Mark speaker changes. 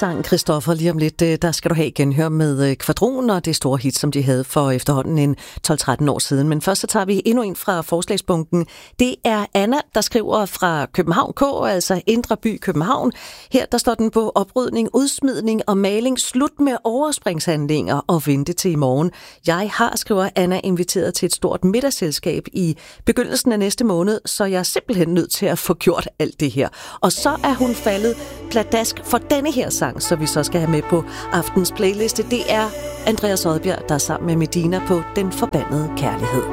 Speaker 1: sang Christoffer lige om lidt. Der skal du have genhør med Kvadron og det store hit, som de havde for efterhånden en 12-13 år siden. Men først så tager vi endnu en fra forslagsbunken. Det er Anna, der skriver fra København K, altså Indre By København. Her der står den på oprydning, udsmidning og maling. Slut med overspringshandlinger og vente til i morgen. Jeg har, skriver Anna, inviteret til et stort middagsselskab i begyndelsen af næste måned, så jeg er simpelthen nødt til at få gjort alt det her. Og så er hun faldet pladask for denne her sang, så vi så skal have med på aftens playliste. Det er Andreas Odbjerg, der er sammen med Medina på Den Forbandede Kærlighed.